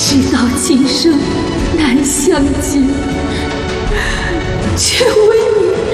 知道今生难相见，却为你